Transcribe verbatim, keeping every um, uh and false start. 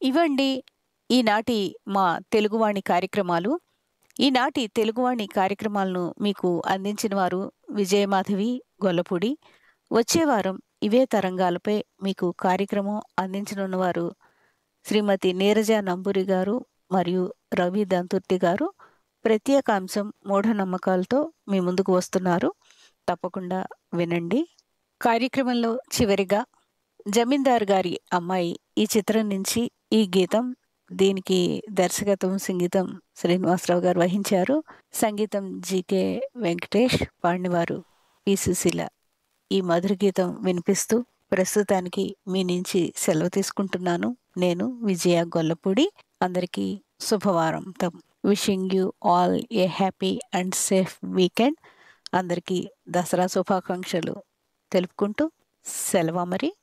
ఇవండి ఈనాటి మా తెలుగువాణి కార్యక్రమాలు. ఈనాటి తెలుగువాణి కార్యక్రమాలను మీకు అందించిన వారు విజయమాధవి గొల్లపూడి. వచ్చే వారం ఇవే తరంగాలపై మీకు కార్యక్రమం అందించనున్నవారు శ్రీమతి నీరజ నంబూరి గారు మరియు రవి దంతుర్తి గారు. ప్రత్యేకాంశం మూఢనమ్మకాలతో మీ ముందుకు వస్తున్నారు. తప్పకుండా వినండి. కార్యక్రమంలో చివరిగా జమీందార్ గారి అమ్మాయి ఈ చిత్రం నుంచి ఈ గీతం. దీనికి దర్శకత్వం సంగీతం శ్రీనివాసరావు గారు వహించారు. సంగీతం జీకే వెంకటేష్, పాడినవారు పి సుశీల. ఈ మధుర గీతం వినిపిస్తూ ప్రస్తుతానికి మీ నుంచి సెలవు తీసుకుంటున్నాను. నేను విజయ గొల్లపూడి. అందరికీ శుభవారంతం. Wishing you all A happy and safe weekend. అందరికీ దసరా శుభాకాంక్షలు తెలుపుకుంటూ సెలవు మరి.